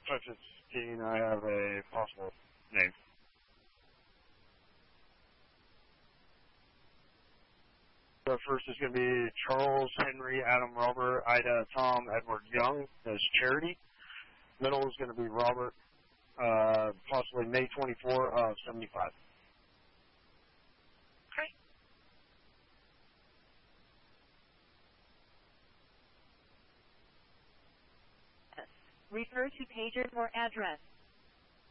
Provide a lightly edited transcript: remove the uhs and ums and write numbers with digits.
515, I have a possible name. The first is going to be Charles, Henry, Adam, Robert, Ida, Tom, Edward, Young as Charity. Middle is going to be Robert, possibly May 24 of 75. Okay. Refer to pager or address.